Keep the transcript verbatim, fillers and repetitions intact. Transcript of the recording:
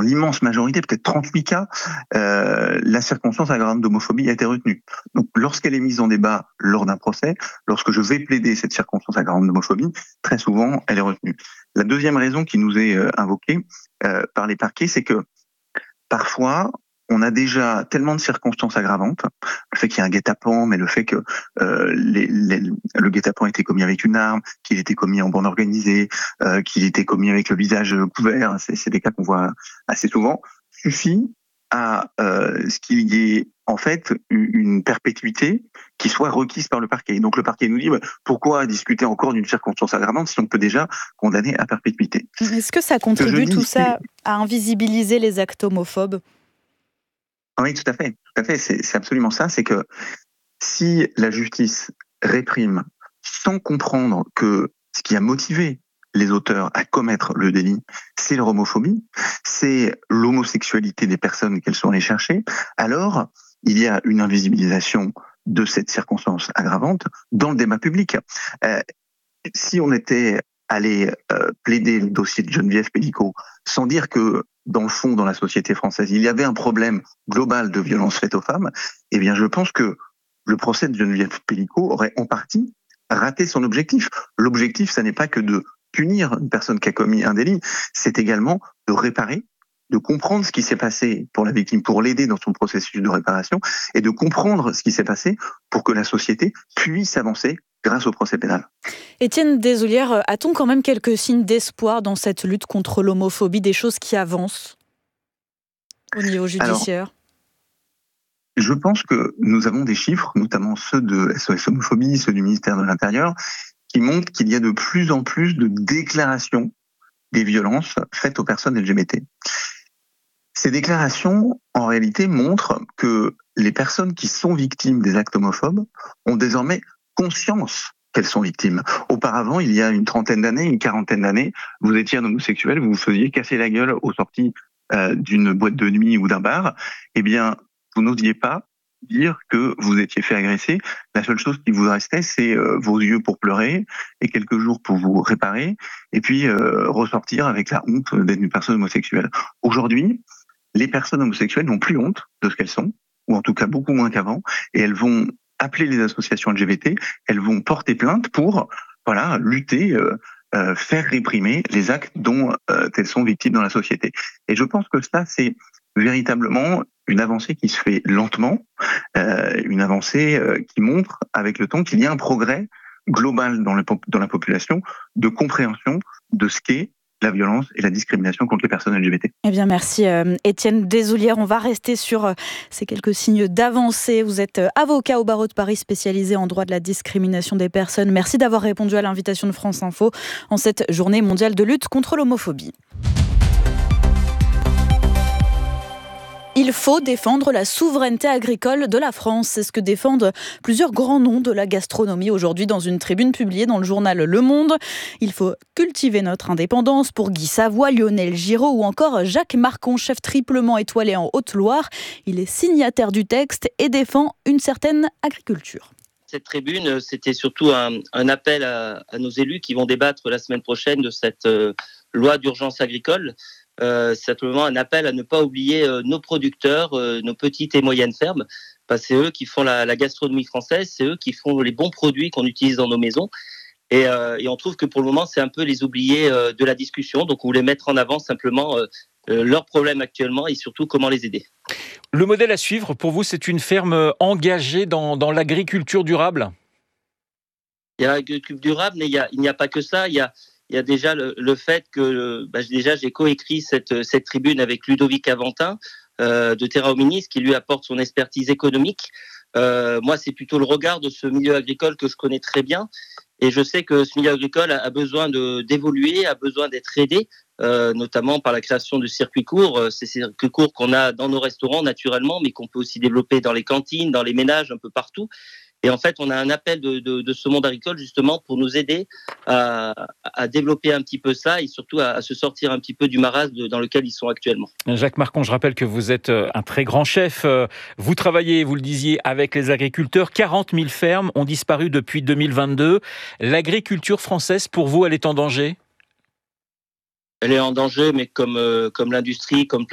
l'immense majorité, peut-être trente-huit cas, euh, la circonstance aggravante d'homophobie a été retenue. Donc, lorsqu'elle est mise en débat lors d'un procès, lorsque je vais plaider cette circonstance aggravante d'homophobie, très souvent, elle est retenue. La deuxième raison qui nous est euh, invoquée euh, par les parquets, c'est que parfois, on a déjà tellement de circonstances aggravantes, le fait qu'il y ait un guet-apens, mais le fait que euh, les, les, le guet-apens était commis avec une arme, qu'il était commis en bande organisée, euh, qu'il était commis avec le visage couvert, c'est, c'est des cas qu'on voit assez souvent, suffit à euh, ce qu'il y ait en fait une perpétuité qui soit requise par le parquet. Donc le parquet nous dit bah, pourquoi discuter encore d'une circonstance aggravante si on peut déjà condamner à perpétuité. Est-ce que ça contribue tout ça à invisibiliser les actes homophobes ? Oui, tout à fait. Tout à fait. C'est, c'est absolument ça. C'est que si la justice réprime sans comprendre que ce qui a motivé les auteurs à commettre le délit, c'est leur homophobie, c'est l'homosexualité des personnes qu'elles sont allées chercher, alors il y a une invisibilisation de cette circonstance aggravante dans le débat public. Euh, si on était allé euh, plaider le dossier de Geneviève Pellicot sans dire que dans le fond, dans la société française, il y avait un problème global de violence faite aux femmes, eh bien, je pense que le procès de Geneviève Pellicot aurait en partie raté son objectif. L'objectif, ça n'est pas que de punir une personne qui a commis un délit, c'est également de réparer, de comprendre ce qui s'est passé pour la victime, pour l'aider dans son processus de réparation, et de comprendre ce qui s'est passé pour que la société puisse avancer grâce au procès pénal. Étienne Deshoulières, a-t-on quand même quelques signes d'espoir dans cette lutte contre l'homophobie, des choses qui avancent au niveau judiciaire ? Alors, je pense que nous avons des chiffres, notamment ceux de S O S Homophobie, ceux du ministère de l'Intérieur, qui montrent qu'il y a de plus en plus de déclarations des violences faites aux personnes L G B T. Ces déclarations, en réalité, montrent que les personnes qui sont victimes des actes homophobes ont désormais conscience qu'elles sont victimes. Auparavant, il y a une trentaine d'années, une quarantaine d'années, vous étiez un homosexuel, vous vous faisiez casser la gueule aux sorties euh, d'une boîte de nuit ou d'un bar, eh bien, vous n'osiez pas dire que vous étiez fait agresser. La seule chose qui vous restait, c'est euh, vos yeux pour pleurer et quelques jours pour vous réparer, et puis euh, ressortir avec la honte d'être une personne homosexuelle. Aujourd'hui, les personnes homosexuelles n'ont plus honte de ce qu'elles sont, ou en tout cas beaucoup moins qu'avant, et elles vont appeler les associations L G B T, elles vont porter plainte pour voilà lutter, euh, euh, faire réprimer les actes dont euh, elles sont victimes dans la société. Et je pense que ça, c'est véritablement une avancée qui se fait lentement, euh, une avancée euh, qui montre avec le temps qu'il y a un progrès global dans, le, dans la population de compréhension de ce qu'est la violence et la discrimination contre les personnes L G B T. Eh bien, merci euh, Étienne Deshoulières. On va rester sur euh, ces quelques signes d'avancée. Vous êtes euh, avocat au barreau de Paris spécialisé en droit de la discrimination des personnes. Merci d'avoir répondu à l'invitation de France Info en cette journée mondiale de lutte contre l'homophobie. Il faut défendre la souveraineté agricole de la France. C'est ce que défendent plusieurs grands noms de la gastronomie aujourd'hui dans une tribune publiée dans le journal Le Monde. Il faut cultiver notre indépendance pour Guy Savoy, Lionel Giraud ou encore Jacques Marcon, chef triplement étoilé en Haute-Loire. Il est signataire du texte et défend une certaine agriculture. Cette tribune, c'était surtout un, un appel à, à nos élus qui vont débattre la semaine prochaine de cette euh, loi d'urgence agricole. Euh, c'est simplement un appel à ne pas oublier euh, nos producteurs, euh, nos petites et moyennes fermes, parce que c'est eux qui font la, la gastronomie française, c'est eux qui font les bons produits qu'on utilise dans nos maisons. Et, euh, et on trouve que pour le moment, c'est un peu les oubliés euh, de la discussion. Donc on voulait mettre en avant simplement euh, euh, leurs problèmes actuellement et surtout comment les aider. Le modèle à suivre, pour vous, c'est une ferme engagée dans, dans l'agriculture durable ? Il y a l'agriculture durable, mais il, y a, il n'y a pas que ça. Il y a Il y a déjà le, le fait que bah, déjà j'ai coécrit cette, cette tribune avec Ludovic Aventin euh, de Terra Hominis qui lui apporte son expertise économique. Euh, moi, c'est plutôt le regard de ce milieu agricole que je connais très bien. Et je sais que ce milieu agricole a, a besoin de, d'évoluer, a besoin d'être aidé, euh, notamment par la création de circuits courts. Ces circuits courts qu'on a dans nos restaurants naturellement, mais qu'on peut aussi développer dans les cantines, dans les ménages, un peu partout. Et en fait, on a un appel de, de, de ce monde agricole justement pour nous aider à, à développer un petit peu ça et surtout à, à se sortir un petit peu du marasme dans lequel ils sont actuellement. Jacques Marcon, je rappelle que vous êtes un très grand chef. Vous travaillez, vous le disiez, avec les agriculteurs. quarante mille fermes ont disparu depuis deux mille vingt-deux. L'agriculture française, pour vous, elle est en danger ? Elle est en danger, mais comme, euh, comme l'industrie, comme